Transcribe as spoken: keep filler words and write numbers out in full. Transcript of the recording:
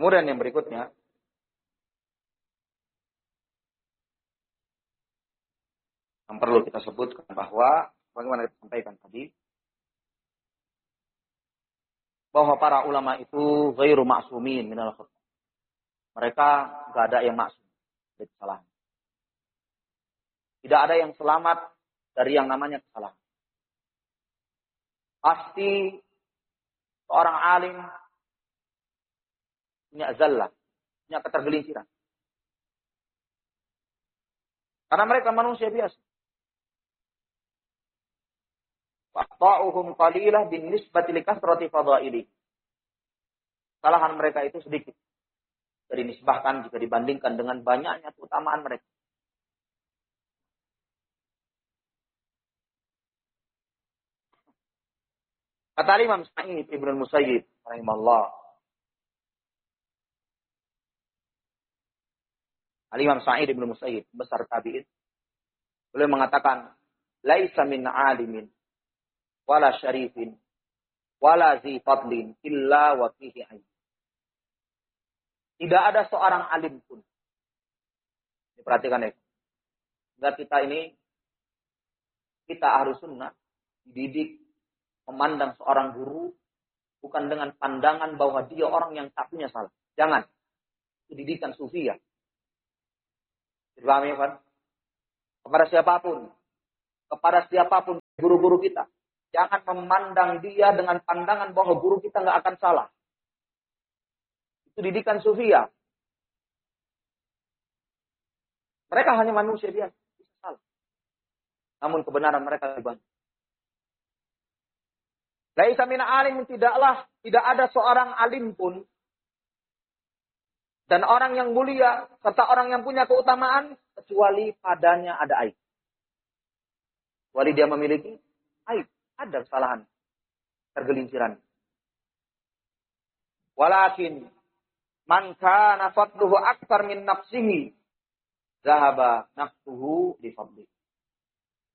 Kemudian yang berikutnya, yang perlu kita sebutkan bahwa, bagaimana kita sampaikan tadi, bahwa para ulama itu ghairu ma'sumin minal khata'. Mereka enggak ada yang maksum dari kesalahan. Tidak ada yang selamat dari yang namanya kesalahan. Pasti seorang alim punya zallah, punya ketergelinciran. Karena mereka manusia biasa. Waqta'uhum qalilah bin nisbati li kasrati fadaili. Kesalahan mereka itu sedikit. Dari nisbahkan jika dibandingkan dengan banyaknya keutamaan mereka. Kata Imam Sa'id Ibnu Musayyib rahimahullah. Imam Sa'id Ibnu Musayyib, besar tabi'in. Beliau mengatakan, "Laisa min 'alimin wala syarifin wala zi fadlin illa wa fihi aib." Tidak ada seorang alim pun. Diperhatikan ya. Enggak kita ini, kita harus sunnah, dididik, memandang seorang guru, bukan dengan pandangan bahwa dia orang yang tak punya salah. Jangan. Didikan sufiyah. Dipahami kan? Kepada siapapun. Kepada siapapun guru-guru kita. Jangan memandang dia dengan pandangan bahwa guru kita nggak akan salah. Itu didikan sufiyah. Mereka hanya manusia biasa, bisa salah. Namun kebenaran mereka lebih banyak. Laisa min alim, tidaklah, tidak ada seorang alim pun dan orang yang mulia serta orang yang punya keutamaan kecuali padanya ada aib. Kecuali dia memiliki aib, ada kesalahan, tergelinciran. Walakin man kana fadluhu aktsar min nafsihi zahaba nafsuhu li fadli.